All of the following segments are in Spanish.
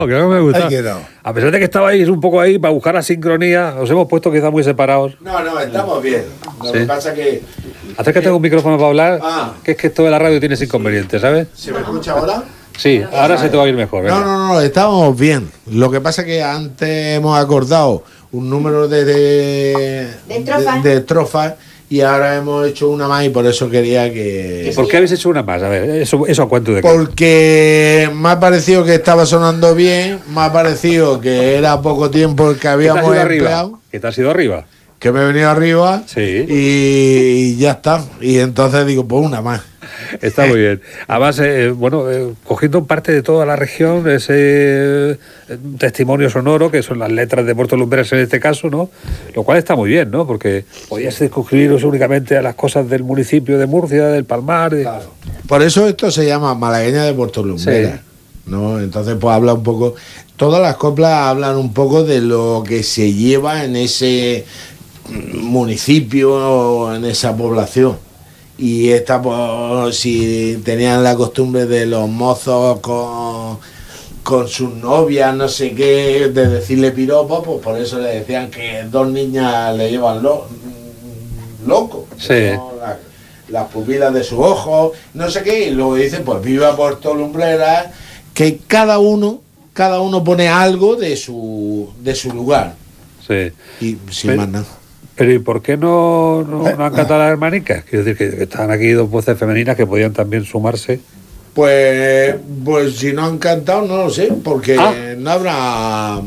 Creo que me gusta. Ahí quedado. A pesar de que estabais un poco ahí para buscar la sincronía, os hemos puesto quizás muy separados. No, estamos bien. Lo que pasa que... Acércate a un micrófono para hablar, Ah. que es que esto de la radio tiene ese inconveniente, ¿sabes? ¿Se me escucha ahora? Sí, ahora se te va a ir mejor. venga. No, estamos bien. Lo que pasa es que antes hemos acordado un número de estrofas y ahora hemos hecho una más y por eso quería que... ¿Por qué habéis hecho una más? A ver, eso a cuento de qué. Porque me ha parecido que estaba sonando bien, me ha parecido que era poco tiempo el que ¿Qué te has habíamos ido arriba? empleado, ¿Qué te has ido arriba? que me he venido arriba Sí. y ya está. Y entonces digo, pues una más. Está muy bien. Además, cogiendo parte de toda la región, ese testimonio sonoro, que son las letras de Puerto Lumbreras en este caso, ¿no? Lo cual está muy bien, ¿no? Porque podías circunscribiros únicamente a las cosas del municipio de Murcia, del Palmar. Claro. Por eso esto se llama Malagueña de Puerto Lumbreras, ¿no? Entonces, pues habla un poco... Todas las coplas hablan un poco de lo que se lleva en ese municipio o en esa población. Y esta, pues, si tenían la costumbre de los mozos con sus novias, no sé qué, de decirle piropos, pues por eso le decían que dos niñas le llevan loco. Sí. ¿no? Las pupilas de sus ojos, no sé qué, y luego dicen, pues viva Puerto Lumbreras, que cada uno pone algo de su lugar. Sí. Y sin más nada. Pero ¿y por qué no han cantado las hermanicas? Quiero decir que están aquí dos voces femeninas que podían también sumarse. Pues si no han cantado, no lo sé, porque no habrá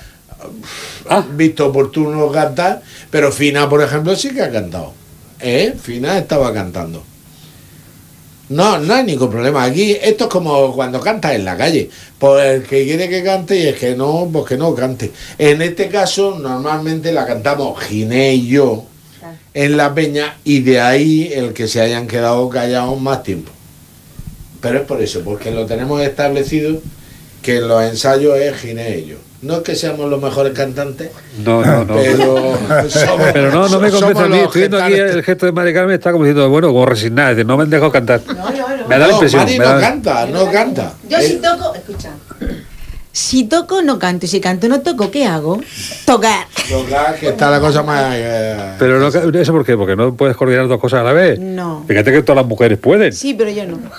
visto oportuno cantar, pero Fina, por ejemplo, sí que ha cantado. Fina estaba cantando. No hay ningún problema. Aquí esto es como cuando cantas en la calle. Pues el que quiere que cante y el que no, pues que no cante. En este caso, normalmente la cantamos Ginés y yo en la peña, y de ahí el que se hayan quedado callados más tiempo. Pero es por eso, porque lo tenemos establecido que en los ensayos es Ginés y yo. No es que seamos los mejores cantantes, No. Pero no me convence a mí. Estoy viendo aquí el gesto de Mari Carmen, está como diciendo, bueno, como resignada, es decir, no me han dejado cantar. No. Me da la impresión. Mari no canta. Yo si toco, escucha. Si toco, no canto. Y si canto, no toco, ¿qué hago? Tocar. Tocar, que está la cosa más... Pero no, ¿eso por qué? Porque no puedes coordinar dos cosas a la vez. No. Fíjate que todas las mujeres pueden. Sí, pero yo no.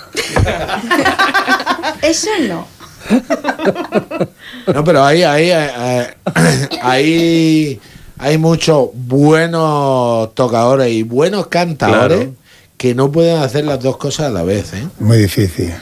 Eso no. No, pero hay muchos buenos tocadores y buenos cantadores, Claro, que no pueden hacer las dos cosas a la vez, Muy difícil.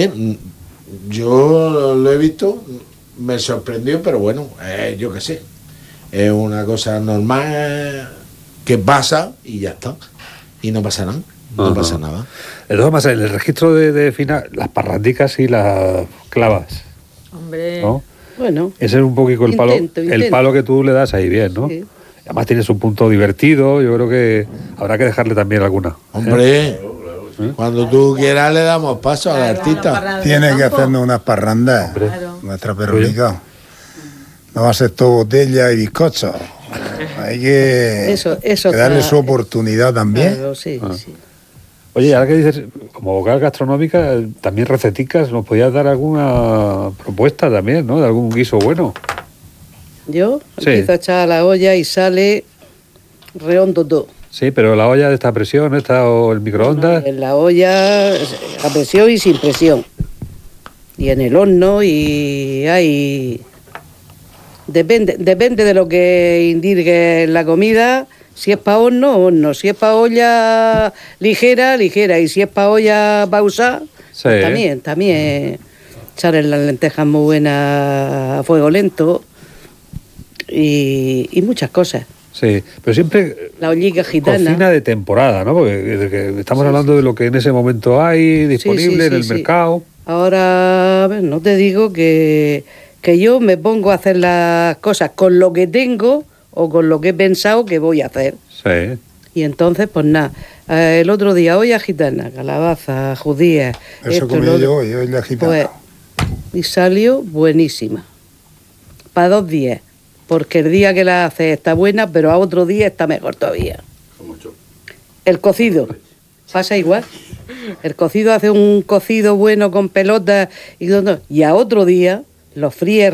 Yo lo he visto, me sorprendió, pero bueno, yo qué sé, es una cosa normal que pasa y ya está, y no pasa nada. No pasa nada. De todas maneras, en el registro de Fina, las parrandicas y las clavas, Hombre, ¿no? bueno. Ese es un poquito el palo, Intento. el palo que tú le das ahí bien, ¿no? Sí. Además tienes un punto divertido, yo creo que habrá que dejarle también alguna. Hombre, cuando tú quieras le damos paso al artista. Tiene que hacernos unas parrandas, Claro. nuestra perrónica. No va a ser todo botella y bizcocho. Hay que, Eso que darle está- su oportunidad también. Claro, sí, sí. Oye, ahora que dices, como vocal gastronómica, también receticas, ¿nos podías dar alguna propuesta también, ¿no? De algún guiso bueno. Yo Sí. empiezo a echar a la olla y sale redondo todo. Sí, pero la olla de esta presión, o el microondas. En la olla a presión y sin presión. Y en el horno y hay... Depende de lo que indique la comida. Si es para horno, horno. Si es para olla ligera. Y si es para olla para usar, Sí. pues también. Echarle las lentejas muy buenas a fuego lento. Y muchas cosas. Sí, pero siempre La ollica gitana. cocina de temporada, ¿no? Porque estamos hablando de lo que en ese momento hay disponible en el mercado. Ahora, a ver, no te digo que yo me pongo a hacer las cosas con lo que tengo o con lo que he pensado que voy a hacer. Sí. Y entonces, pues nada, el otro día olla gitana, calabaza, judías. Eso comí yo hoy la gitana. Pues, y salió buenísima. Para 2 días. Porque el día que la hace está buena, pero a otro día está mejor todavía. El cocido pasa igual. El cocido hace un cocido bueno con pelotas y a otro día Los fríes